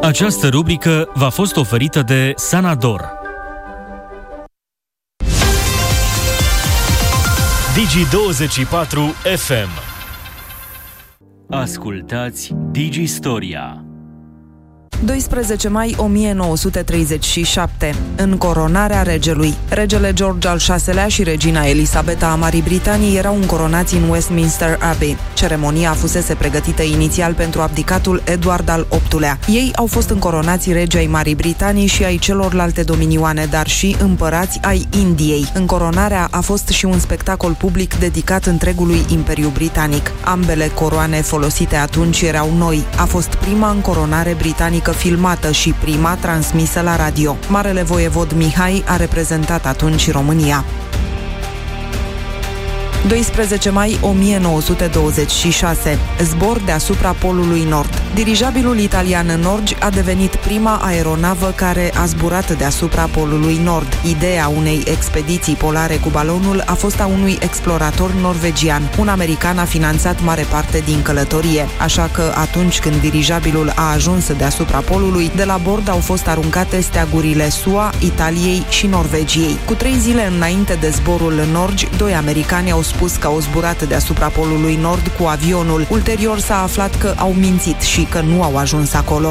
Această rubrică v-a fost oferită de Sanador. Digi24 FM. Ascultați Digistoria. 12 mai 1937. În coronarea regelui. Regele George al VI-lea și regina Elisabeta a Marii Britanii erau încoronați în Westminster Abbey. Ceremonia fusese pregătită inițial pentru abdicatul Edward al VIII-lea. Ei au fost încoronați regi ai Marii Britanii și ai celorlalte dominioane, dar și împărați ai Indiei. Încoronarea a fost și un spectacol public dedicat întregului Imperiu Britanic. Ambele coroane folosite atunci erau noi. A fost prima încoronare britanică filmată și prima transmisă la radio. Marele voievod Mihai a reprezentat atunci România. 12 mai 1926. Zbor deasupra Polului Nord. Dirijabilul italian Norge a devenit prima aeronavă care a zburat deasupra Polului Nord. Ideea unei expediții polare cu balonul a fost a unui explorator norvegian. Un american a finanțat mare parte din călătorie, așa că atunci când dirijabilul a ajuns deasupra polului, de la bord au fost aruncate steagurile SUA, Italiei și Norvegiei. Cu 3 zile înainte de zborul Norge, 2 americani au spus că au zburat deasupra Polului Nord cu avionul. Ulterior s-a aflat că au mințit și că nu au ajuns acolo.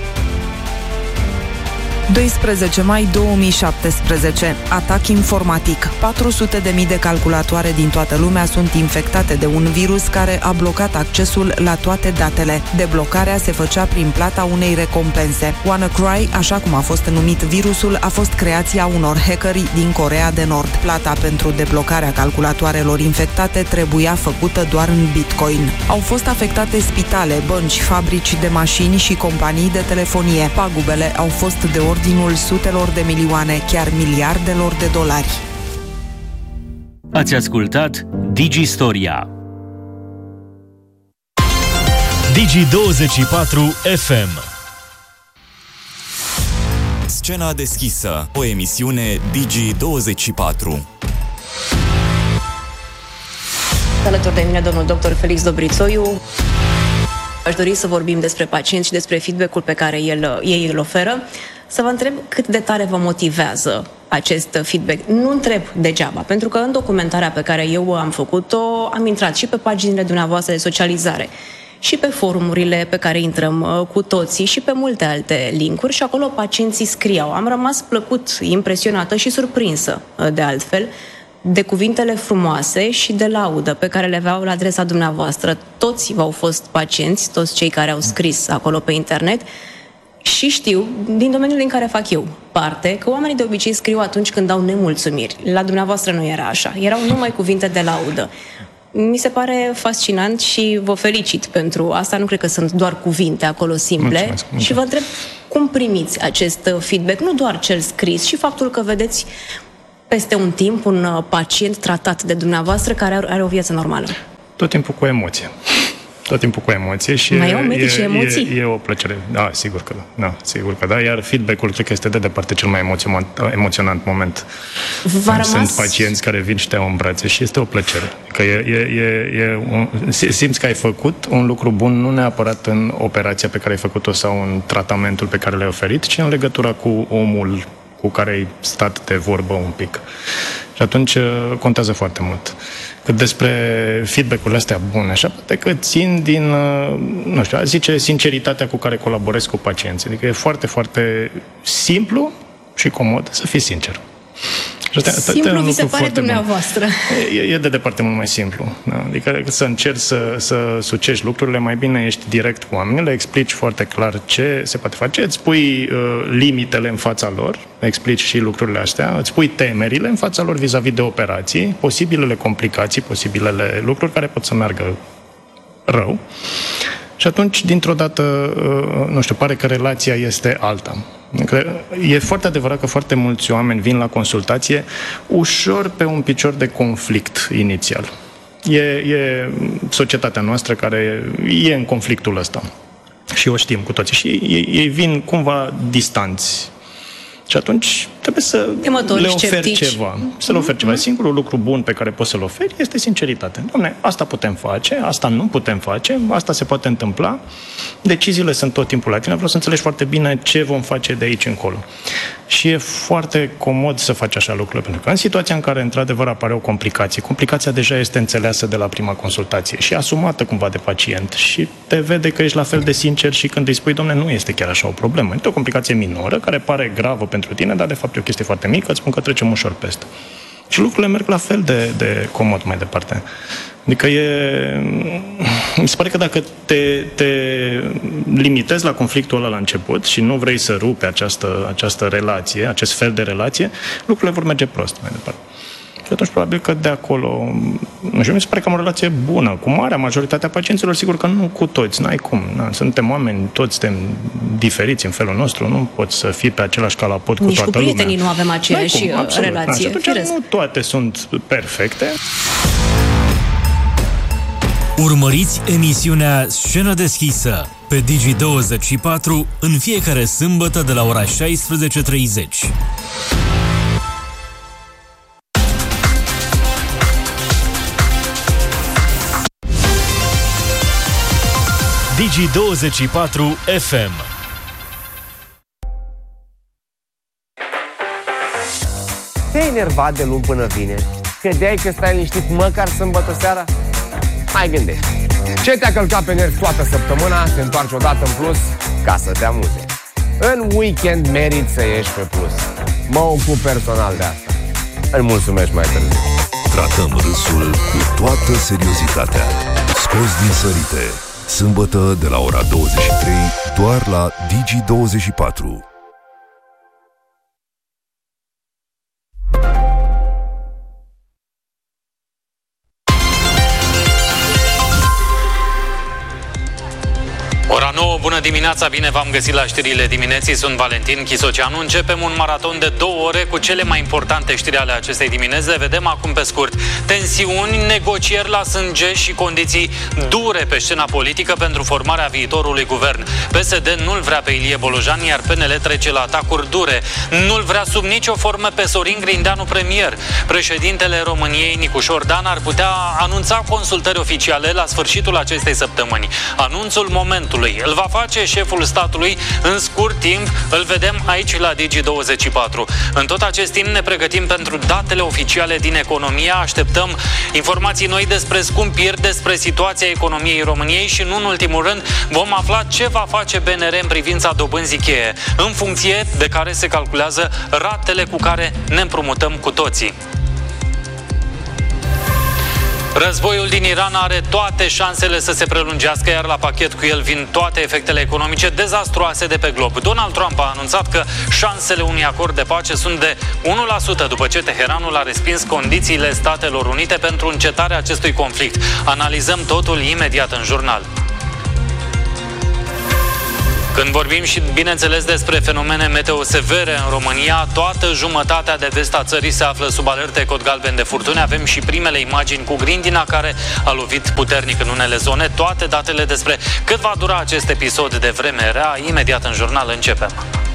12 mai 2017. Atac informatic. 400.000 de calculatoare din toată lumea sunt infectate de un virus care a blocat accesul la toate datele. Deblocarea se făcea prin plata unei recompense. WannaCry, așa cum a fost numit virusul, a fost creația unor hackeri din Coreea de Nord. Plata pentru deblocarea calculatoarelor infectate trebuia făcută doar în Bitcoin. Au fost afectate spitale, bănci, fabrici de mașini și companii de telefonie. Pagubele au fost de ordinul sutelor de milioane, chiar miliardelor de dolari. Ați ascultat Digistoria. Digi24 FM. Scena deschisă, o emisiune Digi24. Alături de mine domnul dr. Felix Dobrițoiu. Aș dori să vorbim despre pacienți și despre feedback-ul pe care ei îl oferă. Să vă întreb cât de tare vă motivează acest feedback. Nu întreb degeaba, pentru că în documentarea pe care eu am făcut-o, am intrat și pe paginile dumneavoastră de socializare, și pe forumurile pe care intrăm cu toții și pe multe alte linkuri și acolo pacienții scriau. Am rămas plăcut impresionată și surprinsă, de altfel, de cuvintele frumoase și de laudă pe care le aveau la adresa dumneavoastră. Toți v-au fost pacienți, toți cei care au scris acolo pe internet. Și știu, din domeniul din care fac eu parte, că oamenii de obicei scriu atunci când au nemulțumiri. La dumneavoastră nu era așa. Erau numai cuvinte de laudă. Mi se pare fascinant și vă felicit pentru asta. Nu cred că sunt doar cuvinte acolo simple. Mulțumesc. Și vă întreb cum primiți acest feedback, nu doar cel scris, și faptul că vedeți peste un timp un pacient tratat de dumneavoastră care are o viață normală. Tot timpul cu emoție. Tot timpul cu emoție și mai au medici emoții? E o plăcere. Da, sigur că da. Da, sigur că da. Iar feedback-ul cred că este de departe cel mai emoționant moment. Sunt pacienți care vin și te au în brațe și este o plăcere. Că simți că ai făcut un lucru bun, nu neapărat în operația pe care ai făcut-o sau în tratamentul pe care l-ai oferit, ci în legătura cu omul cu care ai stat de vorbă un pic. Și atunci contează foarte mult. Cât despre feedback-urile astea bune, așa, poate că țin din, nu știu, aș zice, sinceritatea cu care colaborez cu pacienții. Adică e foarte, foarte simplu și comod să fii sincer. Simplu vi se pare dumneavoastră. E de departe mult mai simplu. Da? Adică să încerci să sucești lucrurile, mai bine ești direct cu oamenii, le explici foarte clar ce se poate face, îți pui limitele în fața lor, explici și lucrurile astea, îți pui temerile în fața lor vis-a-vis de operații, posibilele complicații, posibilele lucruri care pot să meargă rău. Și atunci, dintr-o dată, nu știu, pare că relația este alta. E foarte adevărat că foarte mulți oameni vin la consultație ușor pe un picior de conflict inițial. E societatea noastră care e în conflictul ăsta. Și o știm cu toții. Și ei vin cumva distanți. Și atunci trebuie să le oferi ceva. Să le oferi ceva. Singurul lucru bun pe care poți să-l oferi este sinceritate. Doamne, asta putem face, asta nu putem face, asta se poate întâmpla. Deciziile sunt tot timpul la tine. Vreau să înțelegi foarte bine ce vom face de aici încolo. Și e foarte comod să faci așa lucrurile, pentru că în situația în care într-adevăr apare o complicație, complicația deja este înțeleasă de la prima consultație și asumată cumva de pacient și te vede că ești la fel de sincer și când îi spui, dom'le, nu este chiar așa o problemă. Este o complicație minoră care pare gravă pentru tine, dar de fapt e o chestie foarte mică, îți spun că trecem ușor peste. Și lucrurile merg la fel de comod mai departe. Adică mi se pare că dacă te limitezi la conflictul ăla la început și nu vrei să rupi această relație, acest fel de relație, lucrurile vor merge prost mai departe. Și atunci probabil că de acolo, nu știu, mi se pare că am o relație bună cu marea majoritatea pacienților, sigur că nu cu toți, n-ai cum. Suntem oameni, toți suntem diferiți în felul nostru, nu poți să fii pe același calapot cu toată lumea. Nici cu prietenii nu avem aceeași relație. Și atunci nu toate sunt perfecte. Urmăriți emisiunea Scenă deschisă pe Digi24 în fiecare sâmbătă de la ora 16:30. Digi24 FM. Te-ai enervat de luni până vineri? Credeai că stai liniștit măcar sâmbătă seara? Mai gândește. Ce te-a călcat pe nervi toată săptămâna, se întoarce odată în plus ca să te amuze. În weekend meriți să ieși pe plus. Mă ocup personal de asta. Îmi mulțumesc mai târziu. Tratăm râsul cu toată seriozitatea. Scos din sărite. Sâmbătă de la ora 23, doar la Digi24. Ora 9, bună dimineața, bine v-am găsit la știrile dimineții, sunt Valentin Chisoceanu. Începem un maraton de 2 ore cu cele mai importante știri ale acestei dimineți. Le vedem acum pe scurt. Tensiuni, negocieri la sânge și condiții dure pe scena politică pentru formarea viitorului guvern. PSD nu-l vrea pe Ilie Bolojan, iar PNL trece la atacuri dure. Nu-l vrea sub nicio formă pe Sorin Grindeanu premier. Președintele României, Nicușor Dan, ar putea anunța consultări oficiale la sfârșitul acestei săptămâni. Anunțul momentului îl va face șeful statului în scurt timp, îl vedem aici la Digi24. În tot acest timp ne pregătim pentru datele oficiale din economie, așteptăm informații noi despre scumpiri, despre situația economiei României și, nu în ultimul rând, vom afla ce va face BNR în privința dobânzii cheie, în funcție de care se calculează ratele cu care ne împrumutăm cu toții. Războiul din Iran are toate șansele să se prelungească, iar la pachet cu el vin toate efectele economice dezastruoase de pe glob. Donald Trump a anunțat că șansele unui acord de pace sunt de 1% după ce Teheranul a respins condițiile Statelor Unite pentru încetarea acestui conflict. Analizăm totul imediat în jurnal. Când vorbim și, bineînțeles, despre fenomene meteo severe în România, toată jumătatea de vest a țării se află sub alerte cod galben de furtuni. Avem și primele imagini cu grindina care a lovit puternic în unele zone. Toate datele despre cât va dura acest episod de vreme rea, imediat în jurnal începem.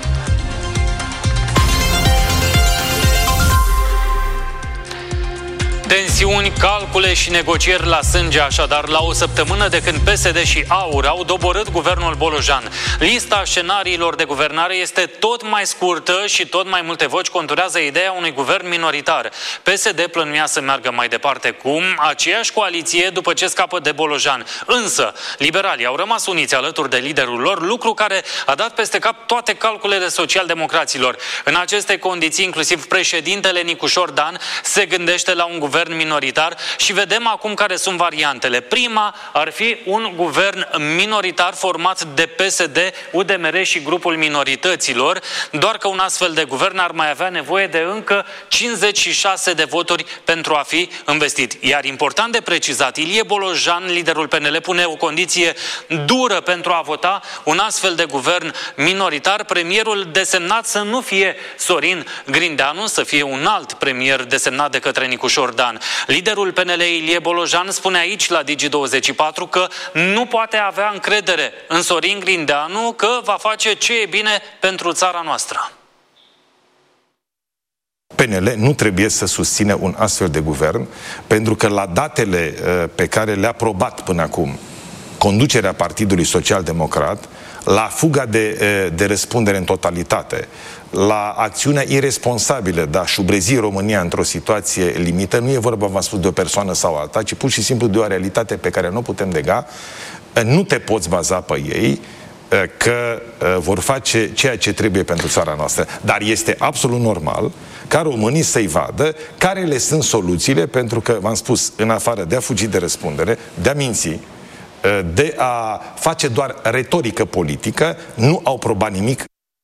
Tensiuni, calcule și negocieri la sânge, așadar, la o săptămână de când PSD și AUR au doborât guvernul Bolojan. Lista scenariilor de guvernare este tot mai scurtă și tot mai multe voci conturează ideea unui guvern minoritar. PSD plănuia să meargă mai departe cu aceeași coaliție după ce scapă de Bolojan. Însă, liberalii au rămas uniți alături de liderul lor, lucru care a dat peste cap toate calculele socialdemocraților. În aceste condiții, inclusiv președintele Nicușor Dan se gândește la un guvern minoritar și vedem acum care sunt variantele. Prima ar fi un guvern minoritar format de PSD, UDMR și grupul minorităților, doar că un astfel de guvern ar mai avea nevoie de încă 56 de voturi pentru a fi investit. Iar important de precizat, Ilie Bolojan, liderul PNL, pune o condiție dură pentru a vota un astfel de guvern minoritar. Premierul desemnat să nu fie Sorin Grindeanu, să fie un alt premier desemnat de către Nicușor Dan. Liderul PNL, Ilie Bolojan, spune aici la Digi24 că nu poate avea încredere în Sorin Grindeanu, că va face ce e bine pentru țara noastră. PNL nu trebuie să susțină un astfel de guvern, pentru că la datele pe care le-a aprobat până acum conducerea Partidului Social-Democrat, la fuga de răspundere în totalitate, la acțiunea iresponsabilă de a șubrezi România într-o situație limită, nu e vorba, v-am spus, de o persoană sau alta, ci pur și simplu de o realitate pe care nu putem nega, nu te poți baza pe ei că vor face ceea ce trebuie pentru țara noastră. Dar este absolut normal ca românii să-i vadă care le sunt soluțiile, pentru că, v-am spus, în afară de a fugi de răspundere, de a minți, de a face doar retorică politică, nu au probat nimic.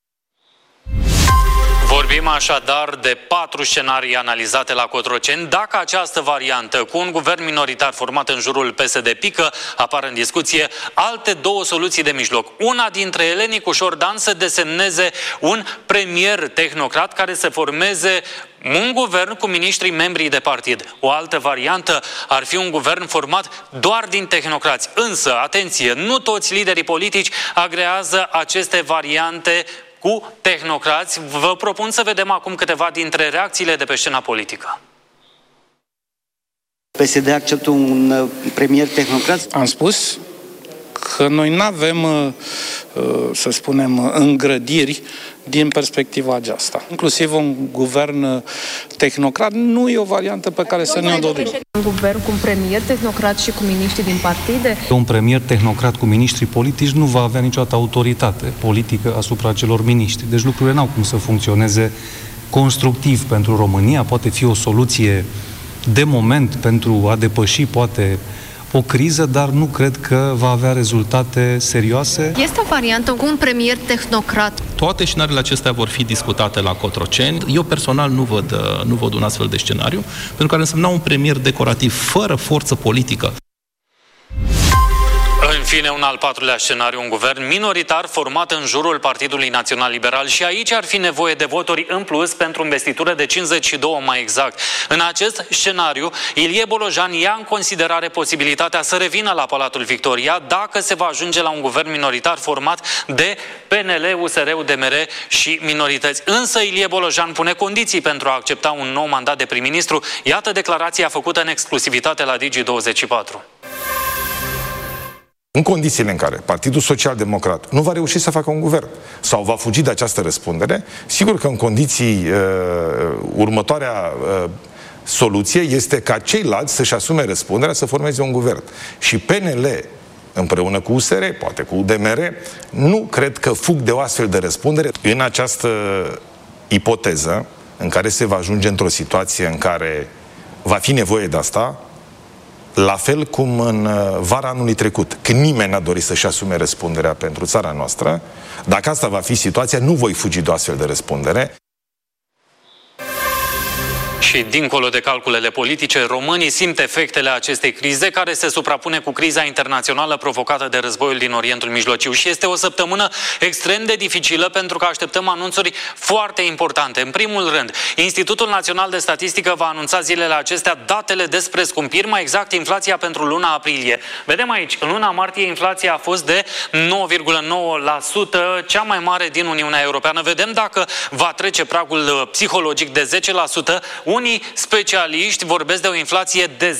Vorbim așadar de 4 scenarii analizate la Cotroceni. Dacă această variantă, cu un guvern minoritar format în jurul PSD-Pică, apar în discuție alte 2 soluții de mijloc. Una dintre ele, Nicu Șordan să desemneze un premier tehnocrat care să formeze un guvern cu miniștrii membrii de partid. O altă variantă ar fi un guvern format doar din tehnocrați. Însă, atenție, nu toți liderii politici agrează aceste variante cu tehnocrați. Vă propun să vedem acum câteva dintre reacțiile de pe scena politică. PSD acceptă un premier tehnocrat? Am spus că noi nu avem, să spunem, îngrădiri din perspectiva aceasta. Inclusiv un guvern tehnocrat nu e o variantă pe care să ne-o dorim. Un guvern cu un premier tehnocrat și cu miniștri din partide? Un premier tehnocrat cu miniștri politici nu va avea niciodată autoritate politică asupra celor miniștri. Deci lucrurile n-au cum să funcționeze constructiv pentru România. Poate fi o soluție de moment pentru a depăși, poate, o criză, dar nu cred că va avea rezultate serioase. Este o variantă cu un premier tehnocrat? Toate scenariile acestea vor fi discutate la Cotroceni. Eu personal nu văd un astfel de scenariu, pentru că ar însemna un premier decorativ, fără forță politică. În fine, un al 4-lea scenariu, un guvern minoritar format în jurul Partidului Național Liberal și aici ar fi nevoie de voturi în plus pentru investitură de 52 mai exact. În acest scenariu, Ilie Bolojan ia în considerare posibilitatea să revină la Palatul Victoria dacă se va ajunge la un guvern minoritar format de PNL, USR, UDMR și minorități. Însă Ilie Bolojan pune condiții pentru a accepta un nou mandat de prim-ministru. Iată declarația făcută în exclusivitate la Digi24. În condițiile în care Partidul Social-Democrat nu va reuși să facă un guvern sau va fugi de această răspundere, sigur că în condiții următoarea soluție este ca ceilalți să-și asume răspunderea să formeze un guvern. Și PNL, împreună cu USR, poate cu UDMR, nu cred că fug de o astfel de răspundere. În această ipoteză, în care se va ajunge într-o situație în care va fi nevoie de asta, la fel cum în vara anului trecut, când nimeni n-a dorit să-și asume răspunderea pentru țara noastră, dacă asta va fi situația, nu voi fugi de o astfel de răspundere. Și dincolo de calculele politice, românii simt efectele acestei crize care se suprapune cu criza internațională provocată de războiul din Orientul Mijlociu. Și este o săptămână extrem de dificilă pentru că așteptăm anunțuri foarte importante. În primul rând, Institutul Național de Statistică va anunța zilele acestea datele despre scumpiri, mai exact inflația pentru luna aprilie. Vedem aici, în luna martie inflația a fost de 9,9%, cea mai mare din Uniunea Europeană. Vedem dacă va trece pragul psihologic de 10%. Unii specialiști vorbesc de o inflație de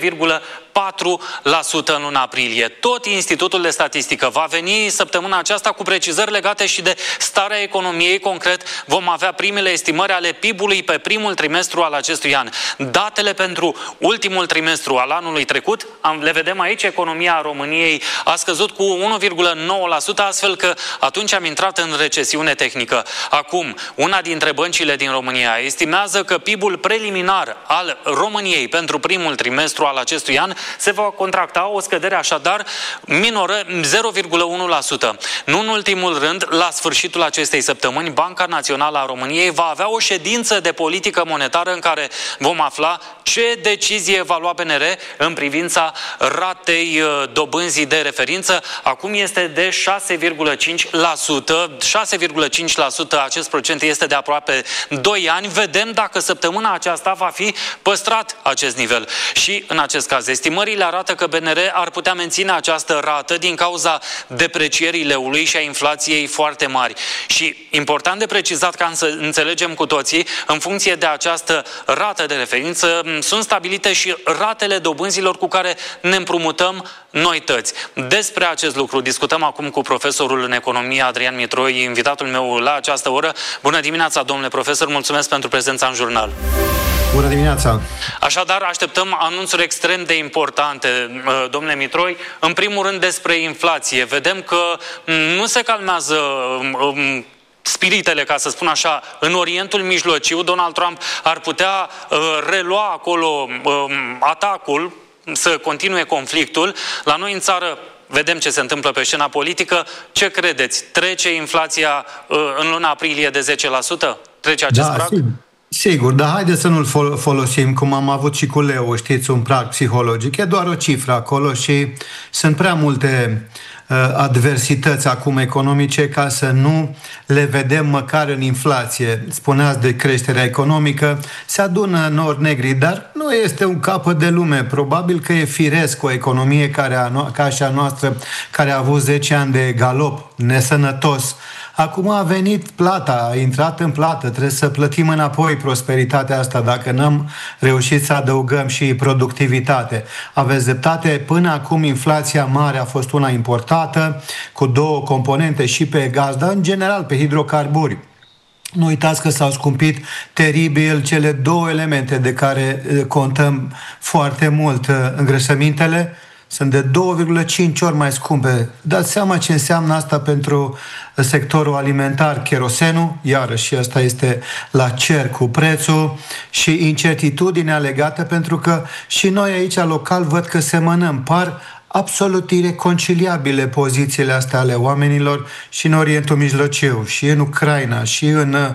10,4% în luna aprilie. Tot Institutul de Statistică va veni săptămâna aceasta cu precizări legate și de starea economiei. Concret, vom avea primele estimări ale PIB-ului pe primul trimestru al acestui an. Datele pentru ultimul trimestru al anului trecut, le vedem aici, economia României a scăzut cu 1,9%, astfel că atunci am intrat în recesiune tehnică. Acum, una dintre băncile din România estimează că PIB-ul preliminar al României pentru primul trimestru al acestui an se va contracta, o scădere așadar minoră, 0,1%. Nu în ultimul rând, la sfârșitul acestei săptămâni, Banca Națională a României va avea o ședință de politică monetară în care vom afla ce decizie va lua BNR în privința ratei dobânzii de referință. Acum este de 6,5%. 6,5%, acest procent este de aproape 2 ani. Vedem dacă săptămâna aceasta va fi păstrat acest nivel. Și în acest caz, estimăm Estimările arată că BNR ar putea menține această rată din cauza deprecierii leului și a inflației foarte mari. Și important de precizat, ca să înțelegem cu toții, în funcție de această rată de referință sunt stabilite și ratele dobânzilor cu care ne împrumutăm noi toți. Despre acest lucru discutăm acum cu profesorul în economie Adrian Mitroi, invitatul meu la această oră. Bună dimineața, domnule profesor, mulțumesc pentru prezența în jurnal. Bună dimineața! Așadar, așteptăm anunțuri extrem de importante, domnule Mitroi. În primul rând despre inflație. Vedem că nu se calmează spiritele, ca să spun așa, în Orientul Mijlociu. Donald Trump ar putea relua acolo atacul, să continue conflictul. La noi în țară vedem ce se întâmplă pe scena politică. Ce credeți? Trece inflația în luna aprilie de 10%? Trece acest prag? Sigur, dar haideți să nu-l folosim cum am avut și cu leu, știți, un prag psihologic. E doar o cifră acolo și sunt prea multe adversități acum economice ca să nu le vedem măcar în inflație. Spuneați de creșterea economică, se adună nori negri, dar nu este un capăt de lume. Probabil că e firesc o economie ca și a noastră, care a avut 10 ani de galop nesănătos. Acum a venit plata, a intrat în plată, trebuie să plătim înapoi prosperitatea asta dacă n-am reușit să adăugăm și productivitate. Aveți dreptate, până acum inflația mare a fost una importată, cu două componente, și pe gaz, dar în general pe hidrocarburi. Nu uitați că s-au scumpit teribil cele două elemente de care contăm foarte mult, îngrășămintele. Sunt de 2,5 ori mai scumpe. Dați seama ce înseamnă asta pentru sectorul alimentar. Cherosenul, iarăși asta este la cer cu prețul, și incertitudinea legată, pentru că și noi aici local văd că semănăm. Par absolut ireconciliabile pozițiile astea ale oamenilor și în Orientul Mijlociu, și în Ucraina, și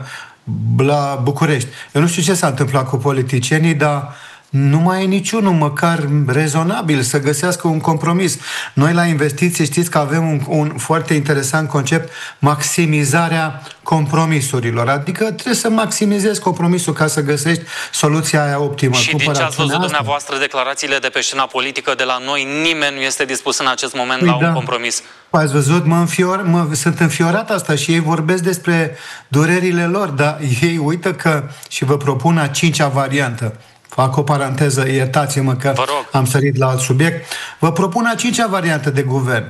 la București. Eu nu știu ce s-a întâmplat cu politicienii, dar nu mai e niciunul măcar rezonabil să găsească un compromis. Noi la investiții știți că avem un foarte interesant concept, maximizarea compromisurilor. Adică trebuie să maximizezi compromisul ca să găsești soluția aia optimă. Și din ce ați văzut dumneavoastră declarațiile de pe scena politică de la noi, nimeni nu este dispus în acest moment la un compromis. Ați văzut, sunt înfiorat asta și ei vorbesc despre durerile lor, dar ei uită că, și vă propun a 5-a variantă. Fac o paranteză, iertați-mă că am sărit la alt subiect. Vă propun a 5-a variantă de guvern.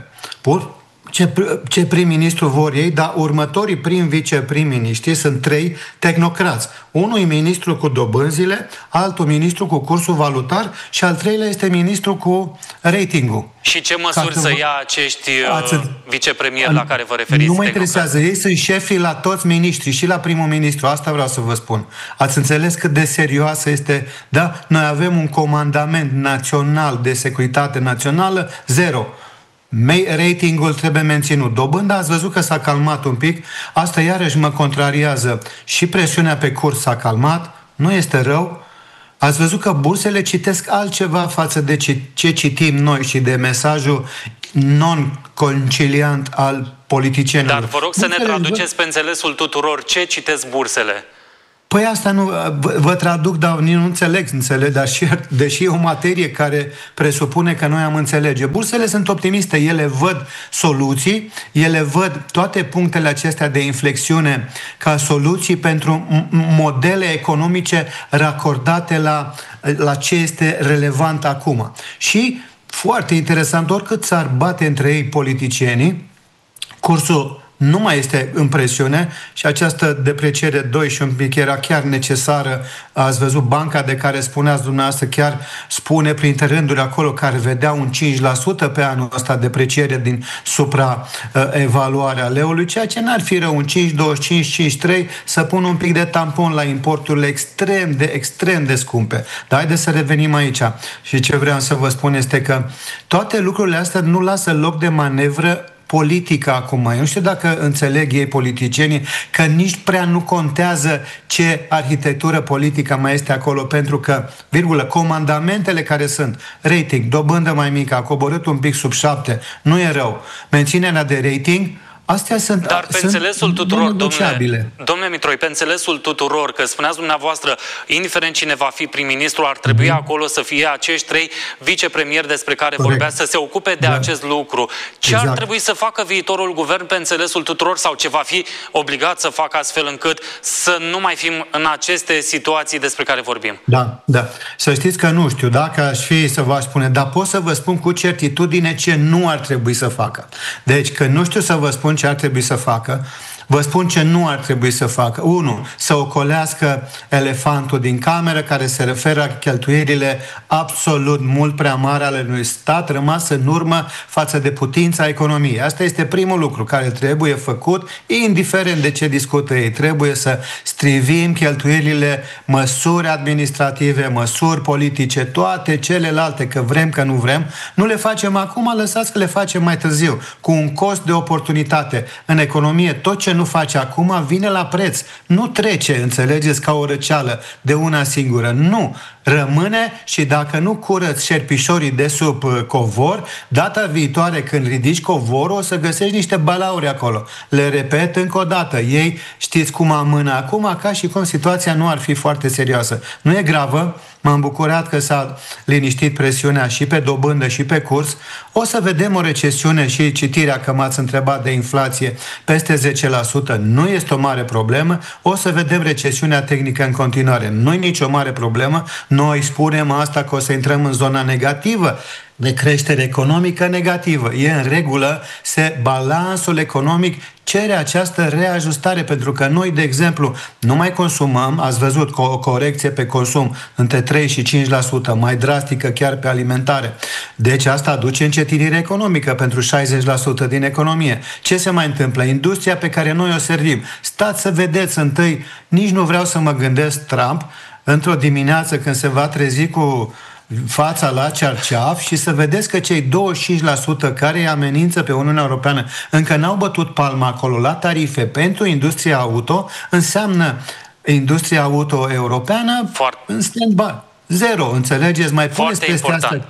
Ce prim-ministru vor ei, dar următorii prim-viceprim-ministri sunt 3 tehnocrați. Unul e ministru cu dobânzile, altul ministru cu cursul valutar și al 3-lea este ministru cu ratingul. Și ce măsuri să ia acești vicepremieri la care vă referiți? Nu mă interesează. Ei sunt șefii la toți miniștrii și la primul ministru. Asta vreau să vă spun. Ați înțeles cât de serioasă este? Da? Noi avem un comandament național de securitate națională, 0. Ratingul trebuie menținut. Dobânda, ați văzut că s-a calmat un pic. Asta iarăși mă contrariază. Și presiunea pe curs s-a calmat. Nu este rău. Ați văzut că bursele citesc altceva față de ce citim noi și de mesajul non-conciliant al politicienilor. Dar vă rog să ne traduceți pe înțelesul tuturor ce citesc bursele. Păi asta nu vă traduc, dar nu înțeleg, dar deși e o materie care presupune că noi am înțelege. Bursele sunt optimiste, ele văd soluții, ele văd toate punctele acestea de inflexiune ca soluții pentru modele economice racordate la ce este relevant acum. Și, foarte interesant, oricât s-ar bate între ei politicienii, cursul nu mai este în presiune și această depreciere 2 și un pic era chiar necesară. Ați văzut banca de care spuneați dumneavoastră, chiar spune printre rânduri acolo care vedea un 5% pe anul ăsta depreciere din supraevaluarea leului, ceea ce n-ar fi rău, un 5,25, 5,3, să pun un pic de tampon la importurile extrem de scumpe. Dar haideți să revenim aici. Și ce vreau să vă spun este că toate lucrurile astea nu lasă loc de manevră politică acum. Eu nu știu dacă înțeleg ei, politicienii, că nici prea nu contează ce arhitectură politică mai este acolo, pentru că, comandamentele care sunt, rating, dobândă mai mică, a coborât un pic sub 7, nu e rău. Menținerea de rating Astea sunt Dar pe înțelesul tuturor, domnule Mitroi, pe înțelesul tuturor, că spuneați dumneavoastră, indiferent cine va fi prim-ministru, ar trebui acolo să fie acești 3 vicepremieri despre care vorbea, să se ocupe de acest lucru. Ce ar trebui să facă viitorul guvern pe înțelesul tuturor sau ce va fi obligat să facă astfel încât să nu mai fim în aceste situații despre care vorbim? Da. Să știți că nu știu, dacă aș fi să vă spune, dar pot să vă spun cu certitudine ce nu ar trebui să facă. Deci, că nu știu să vă spun ce ar trebui să facă, vă spun ce nu ar trebui să facă. 1. Să ocolească elefantul din cameră, care se referă la cheltuielile absolut mult prea mari ale unui stat rămas în urmă față de putința economiei. Asta este primul lucru care trebuie făcut, indiferent de ce discută ei. Trebuie să strivim cheltuielile, măsuri administrative, măsuri politice, toate celelalte, că vrem, că nu vrem. Nu le facem acum, lăsați că le facem mai târziu, cu un cost de oportunitate. În economie, tot ce nu face acum vine la preț. Nu trece, înțelegeți, ca o răceală de una singură. Nu. Rămâne și dacă nu curăți șerpișorii de sub covor, data viitoare când ridici covorul o să găsești niște balauri acolo. Le repet încă o dată. Ei știți cum amână acum, ca și cum situația nu ar fi foarte serioasă. Nu e gravă. M-am bucurat că s-a liniștit presiunea și pe dobândă și pe curs. O să vedem o recesiune și citirea, că m-ați întrebat de inflație, peste 10%. Nu este o mare problemă. O să vedem recesiunea tehnică în continuare. Nu e nicio mare problemă. Noi spunem asta că o să intrăm în zona negativă de creștere economică negativă. E în regulă, balansul economic cere această reajustare, pentru că noi, de exemplu, nu mai consumăm, ați văzut o corecție pe consum între 3 și 5%, mai drastică chiar pe alimentare. Deci asta aduce încetinire economică pentru 60% din economie. Ce se mai întâmplă? Industria pe care noi o servim. Stați să vedeți întâi, nici nu vreau să mă gândesc Trump, într-o dimineață când se va trezi cu fața la cerceaf și să vedeți că cei 25% care îi amenință pe Uniunea Europeană încă n-au bătut palma acolo la tarife pentru industria auto, înseamnă industria auto europeană în stand-by. 0, înțelegeți? Mai puneți peste asta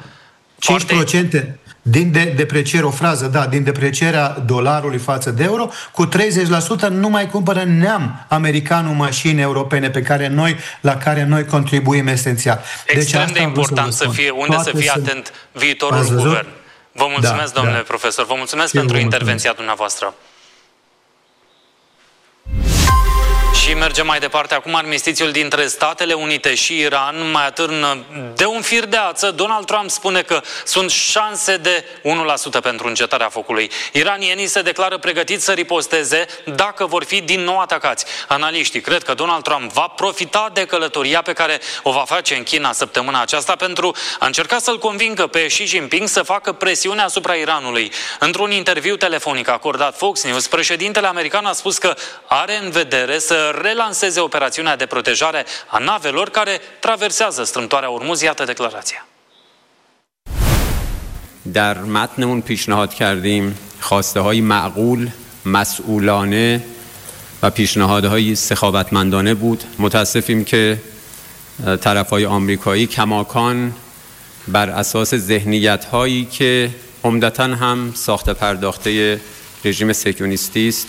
5% din depreciere, o frază, din deprecierea dolarului față de euro, cu 30% nu mai cumpără neam americanul mașini europene la care noi contribuim esențial. Extrem de important să fie, să fie atent viitorul guvern. Vă mulțumesc, domnule profesor, vă mulțumesc pentru intervenția dumneavoastră. Și mergem mai departe. Acum armistițiul dintre Statele Unite și Iran mai atârnă de un fir de ață. Donald Trump spune că sunt șanse de 1% pentru încetarea focului. Iranienii se declară pregătiți să riposteze dacă vor fi din nou atacați. Analiștii cred că Donald Trump va profita de călătoria pe care o va face în China săptămâna aceasta pentru a încerca să-l convingă pe Xi Jinping să facă presiune asupra Iranului. Într-un interviu telefonic acordat Fox News, președintele american a spus că are în vedere să relanseze operațiunea de protejare a navelor care traversează strâmtoarea Ormuz. Iată declarația. در متنمون پیشنهاد کردیم خواسته‌های معقول، مسئولانه و پیشنهادهای سخاوتمندانه بود. متاسفیم که طرف‌های آمریکایی کماکان بر اساس ذهنیت‌هایی که عمدتاً هم ساخته پرداخته رژیم صهیونیستی است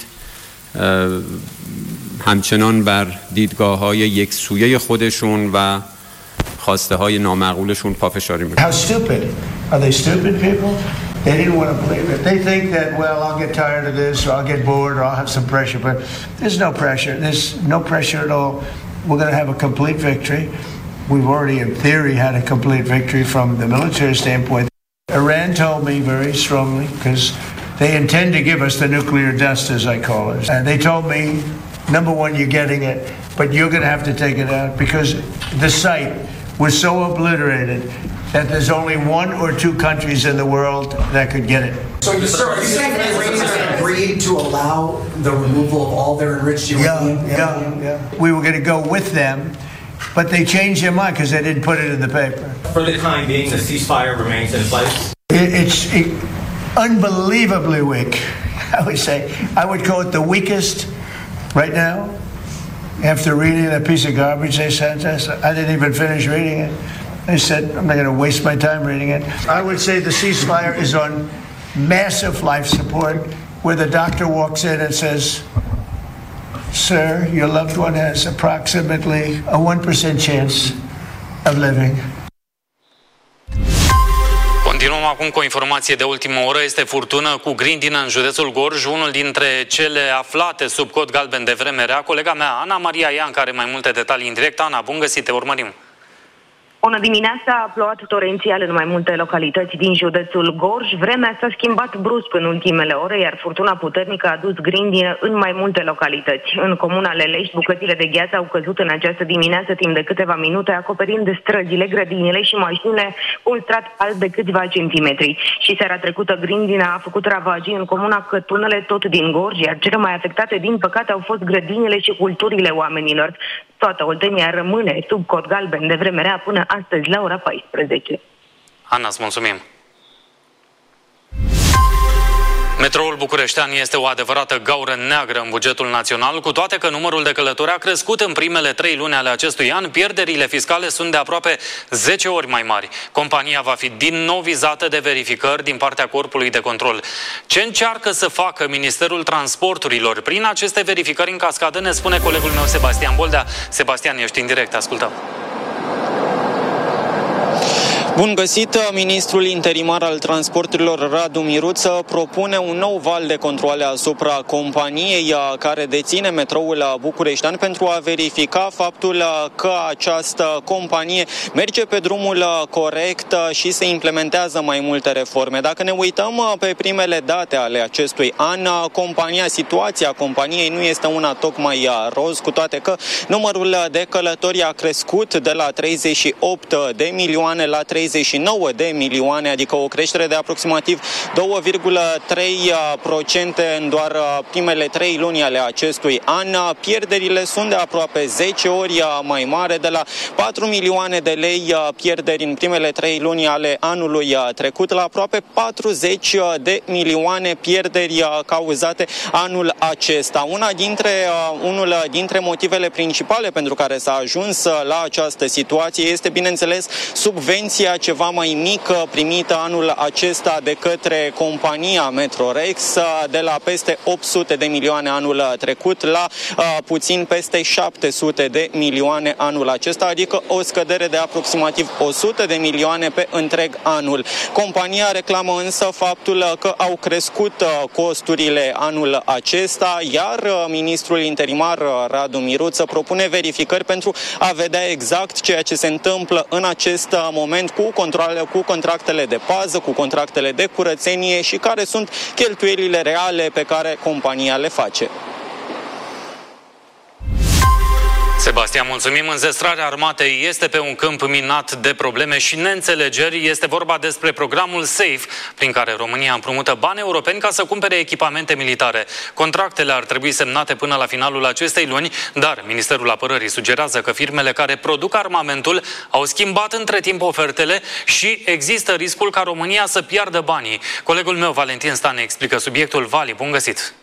همچنان بر دیدگاه‌های یکسویه خودشون و خواسته-های نامعقولشون پافشاری میکنن. How stupid? Are they stupid people? They didn't want to believe it. They think that, well, I'll get tired of this, or I'll get bored, or I'll have some pressure. But there's no pressure. There's no pressure at all. We're going to have a complete victory. We've already, in theory, had a complete victory from the military standpoint. Iran told me very strongly, because they intend to give us the nuclear dust, as I call it. And they told me, number one, you're getting it, but you're going to have to take it out, because the site was so obliterated that there's only 1 or 2 countries in the world that could get it. So, sir, are you saying the Iranians agreed to allow the removal of all their enriched uranium? Yeah. We were going to go with them, but they changed their mind because they didn't put it in the paper. For the time being, the ceasefire remains in place? It's unbelievably weak, I would say. I would call it the weakest right now. After reading that piece of garbage they sent us, I didn't even finish reading it. I said, I'm not going to waste my time reading it. I would say the ceasefire is on massive life support. where the doctor walks in and says, "Sir, your loved one has approximately a 1% chance of living." Continuăm acum cu o informație de ultimă oră. Este furtună cu grindină în județul Gorj, unul dintre cele aflate sub cod galben de vreme rea. Colega mea, Ana Maria Ian, care are mai multe detalii în direct. Ana, bun găsit, te urmărim. Bună dimineața, a plouat torențial în mai multe localități din județul Gorj. Vremea s-a schimbat brusc în ultimele ore, iar furtuna puternică a adus grindină în mai multe localități. În comuna Lelești, bucățile de gheață au căzut în această dimineață timp de câteva minute, acoperind străzile, grădinile și mașinile cu un strat alb de câțiva centimetri. Și seara trecută grindina a făcut ravagii în comuna Cătunele, tot din Gorj, iar cele mai afectate, din păcate, au fost grădinile și culturile oamenilor. Toată Oltenia rămâne sub cod galben de vreme rea până astăzi la ora 14. Ana, îți mulțumim. Metroul bucureștean este o adevărată gaură neagră în bugetul național, cu toate că numărul de călători a crescut în primele 3 luni ale acestui an, pierderile fiscale sunt de aproape 10 ori mai mari. Compania va fi din nou vizată de verificări din partea Corpului de Control. Ce încearcă să facă Ministerul Transporturilor prin aceste verificări în cascadă, ne spune colegul meu Sebastian Boldea. Sebastian, ești în direct, ascultăm. Bun găsit! Ministrul interimar al transporturilor Radu Miruță propune un nou val de controale asupra companiei care deține metroul bucureștean pentru a verifica faptul că această companie merge pe drumul corect și se implementează mai multe reforme. Dacă ne uităm pe primele date ale acestui an, situația companiei nu este una tocmai roz, cu toate că numărul de călători a crescut de la 38 de milioane la 39 de milioane, adică o creștere de aproximativ 2,3% în doar primele 3 luni ale acestui an. Pierderile sunt de aproape 10 ori mai mari, de la 4 milioane de lei pierderi în primele 3 luni ale anului trecut, la aproape 40 de milioane pierderi cauzate anul acesta. Unul dintre motivele principale pentru care s-a ajuns la această situație este, bineînțeles, subvenția ceva mai mică primită anul acesta de către compania Metrorex, de la peste 800 de milioane anul trecut la puțin peste 700 de milioane anul acesta, adică o scădere de aproximativ 100 de milioane pe întreg anul. Compania reclamă însă faptul că au crescut costurile anul acesta, iar ministrul interimar Radu Miruță propune verificări pentru a vedea exact ceea ce se întâmplă în acest moment cu contractele de pază, cu contractele de curățenie și care sunt cheltuielile reale pe care compania le face. Sebastian, mulțumim. Înzestrarea armatei este pe un câmp minat de probleme și neînțelegeri. Este vorba despre programul SAFE, prin care România împrumută bani europeni ca să cumpere echipamente militare. Contractele ar trebui semnate până la finalul acestei luni, dar Ministerul Apărării sugerează că firmele care produc armamentul au schimbat între timp ofertele și există riscul ca România să piardă banii. Colegul meu, Valentin Stan, ne explică subiectul. Vali, bun găsit!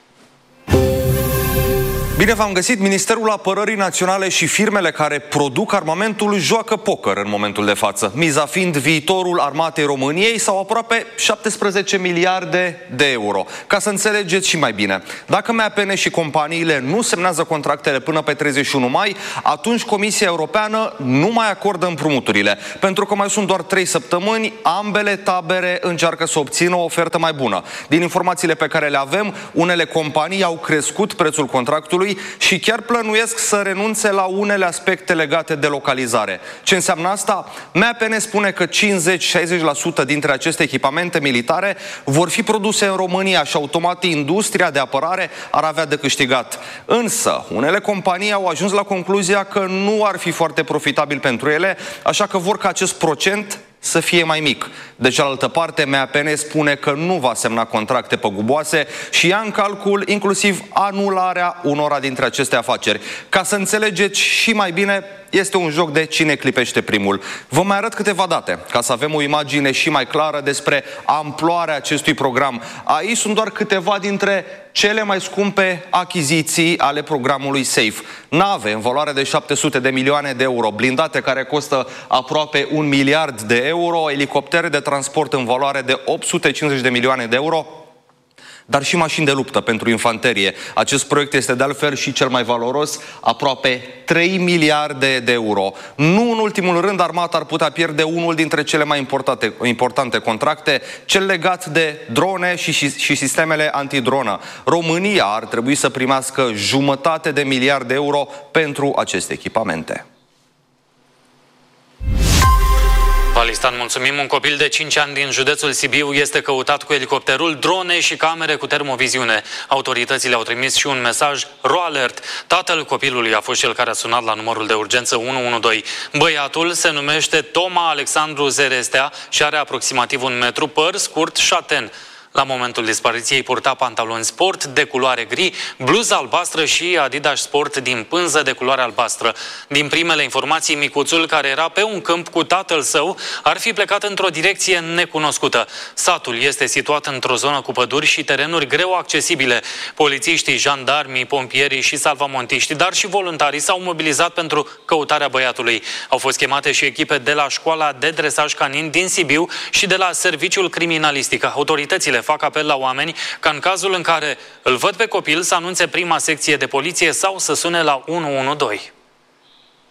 Bine v-am găsit! Ministerul Apărării Naționale și firmele care produc armamentul joacă poker în momentul de față, miza fiind viitorul armatei României sau aproape 17 miliarde de euro. Ca să înțelegeți și mai bine, dacă MAPN și companiile nu semnează contractele până pe 31 mai, atunci Comisia Europeană nu mai acordă împrumuturile. Pentru că mai sunt doar 3 săptămâni, ambele tabere încearcă să obțină o ofertă mai bună. Din informațiile pe care le avem, unele companii au crescut prețul contractului și chiar plănuiesc să renunțe la unele aspecte legate de localizare. Ce înseamnă asta? MAPN spune că 50-60% dintre aceste echipamente militare vor fi produse în România și automat industria de apărare ar avea de câștigat. Însă, unele companii au ajuns la concluzia că nu ar fi foarte profitabil pentru ele, așa că vor ca acest procent să fie mai mic. De cealaltă parte, MAPN spune că nu va semna contracte păguboase și ia în calcul inclusiv anularea unora dintre aceste afaceri. Ca să înțelegeți și mai bine, este un joc de cine clipește primul. Vă mai arăt câteva date, ca să avem o imagine și mai clară despre amploarea acestui program. Aici sunt doar câteva dintre cele mai scumpe achiziții ale programului SAFE. Nave în valoare de 700 de milioane de euro, blindate care costă aproape 1 miliard de euro, elicoptere de transport în valoare de 850 de milioane de euro, dar și mașini de luptă pentru infanterie. Acest proiect este de altfel și cel mai valoros, aproape 3 miliarde de euro. Nu în ultimul rând, armata ar putea pierde unul dintre cele mai importante contracte, cel legat de drone și sistemele antidronă. România ar trebui să primească 1,5 miliarde de euro pentru aceste echipamente. Alistan, mulțumim. Un copil de 5 ani din județul Sibiu este căutat cu elicopterul, drone și camere cu termoviziune. Autoritățile au trimis și un mesaj RoAlert. Tatăl copilului a fost cel care a sunat la numărul de urgență 112. Băiatul se numește Toma Alexandru Zerestea și are aproximativ 1 metru, păr scurt, șaten. La momentul dispariției purta pantaloni sport de culoare gri, bluză albastră și Adidas Sport din pânză de culoare albastră. Din primele informații, micuțul, care era pe un câmp cu tatăl său, ar fi plecat într-o direcție necunoscută. Satul este situat într-o zonă cu păduri și terenuri greu accesibile. Polițiștii, jandarmii, pompierii și salvamontiștii, dar și voluntarii s-au mobilizat pentru căutarea băiatului. Au fost chemate și echipe de la Școala de Dresaj Canin din Sibiu și de la Serviciul Criminalistic. Autoritățile fac apel la oameni ca în cazul în care îl văd pe copil să anunțe prima secție de poliție sau să sune la 112.